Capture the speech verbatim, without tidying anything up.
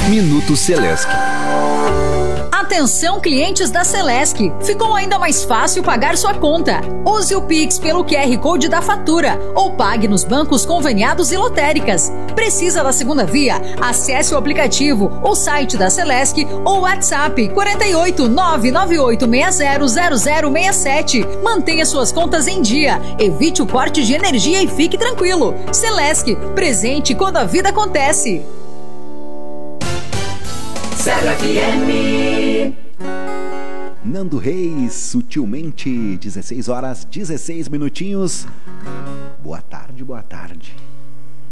Minuto Celesc. Atenção, clientes da Celesc, ficou ainda mais fácil pagar sua conta. Use o Pix pelo Q R Code da fatura ou pague nos bancos conveniados e lotéricas. Precisa da segunda via? Acesse o aplicativo, o site da Celesc ou o WhatsApp quatro oito nove nove oito seis zero zero zero seis sete. Mantenha suas contas em dia, evite o corte de energia e fique tranquilo. Celesc, presente quando a vida acontece. Zero F M. Nando Reis, Sutilmente, dezesseis horas, dezesseis minutinhos. Boa tarde, boa tarde.